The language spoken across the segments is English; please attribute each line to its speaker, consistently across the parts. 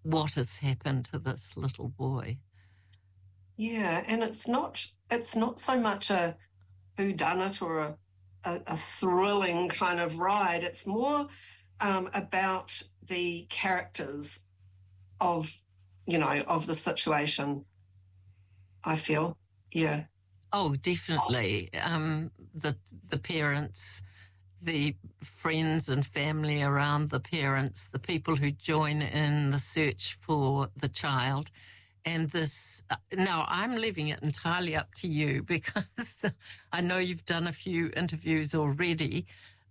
Speaker 1: what has happened to this little boy.
Speaker 2: Yeah, and it's not so much a whodunit or a thrilling kind of ride. It's more about the characters of, of the situation, I feel. Yeah.
Speaker 1: Oh, definitely. The parents, the friends and family around the parents, the people who join in the search for the child. And this, now I'm leaving it entirely up to you because I know you've done a few interviews already,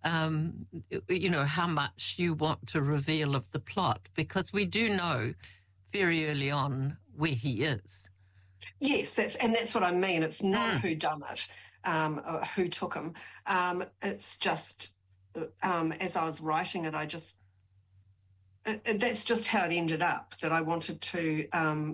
Speaker 1: how much you want to reveal of the plot, because we do know very early on where he is.
Speaker 2: Yes, that's what I mean. It's not who done it, or who took him. It's just, as I was writing it, that's just how it ended up, that I wanted to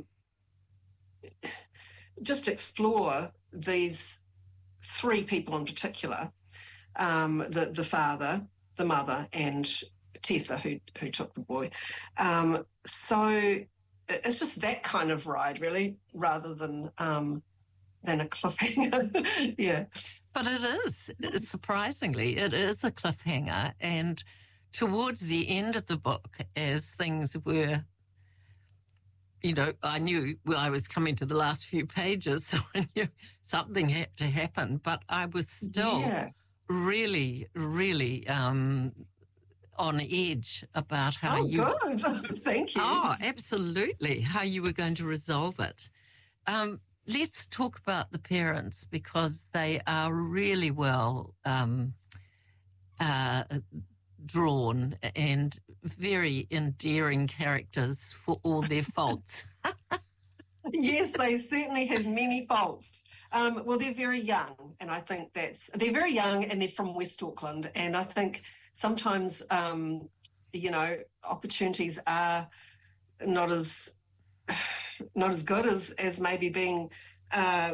Speaker 2: just explore these three people in particular, the father, the mother, and Tessa, who took the boy. So it's just that kind of ride, really, rather than a cliffhanger. Yeah.
Speaker 1: But it is, surprisingly, it is a cliffhanger. And towards the end of the book, as things were, I knew I was coming to the last few pages, so I knew something had to happen, but I was still really, really on edge about how
Speaker 2: good. Thank you.
Speaker 1: Oh, absolutely. How you were going to resolve it. Let's talk about the parents, because they are really well drawn and very endearing characters for all their faults.
Speaker 2: Yes, they certainly have many faults. Well, they're very young, and I think they're very young, and they're from West Auckland, and I think sometimes, opportunities are not as good as maybe being. Oh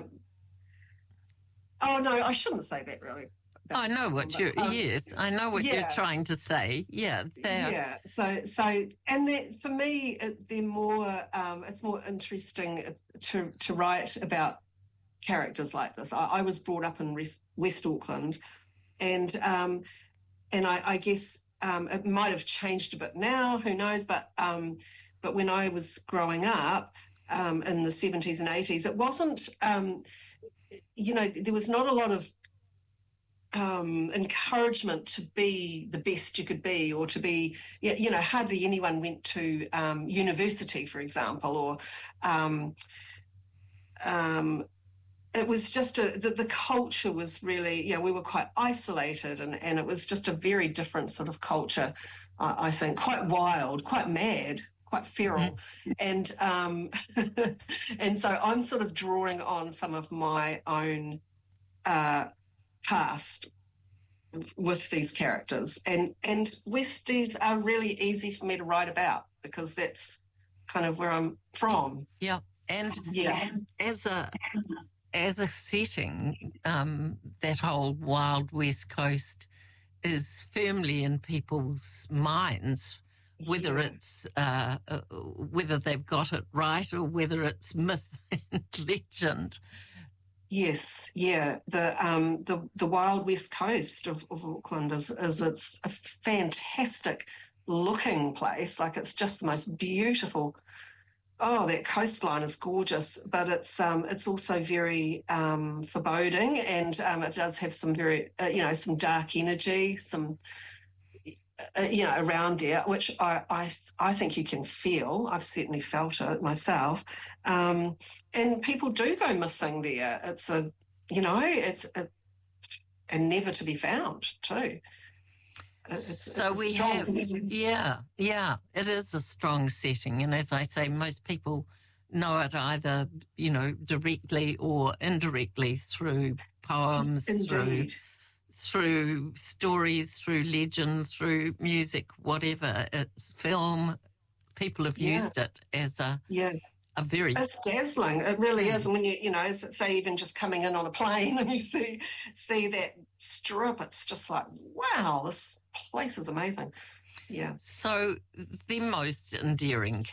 Speaker 2: no, I shouldn't say that really.
Speaker 1: I know what I know what you're trying to say. Yeah.
Speaker 2: Yeah. So, and for me, they're more. It's more interesting to write about characters like this. I was brought up in West Auckland, and I guess it might have changed a bit now. Who knows? But when I was growing up in the 70s and 80s, it wasn't. There was not a lot of encouragement to be the best you could be, or to be, hardly anyone went to university, for example, or it was just the culture was really, we were quite isolated, and it was just a very different sort of culture, I think, quite wild, quite mad, quite feral. And and so I'm sort of drawing on some of my own past with these characters, and Westies are really easy for me to write about, because that's kind of where I'm from.
Speaker 1: Yeah. And as a setting, that whole wild West Coast is firmly in people's minds, whether it's whether they've got it right or whether it's myth and legend.
Speaker 2: Yes, yeah. The wild West Coast of Auckland is it's a fantastic looking place. Like, it's just the most beautiful. Oh, that coastline is gorgeous, but it's also very foreboding, and it does have some very some dark energy, some around there, which I think you can feel. I've certainly felt it myself, and people do go missing there. It's a and never to be found too. It's we have, setting.
Speaker 1: Yeah, it is a strong setting, and as I say, most people know it either directly or indirectly through poems, through stories, through legend, through music, whatever. It's film. People have used it as a very.
Speaker 2: It's dazzling. It really is. And when you say even just coming in on a plane and you see that strip, it's just like, wow, this place is amazing. Yeah.
Speaker 1: So the most endearing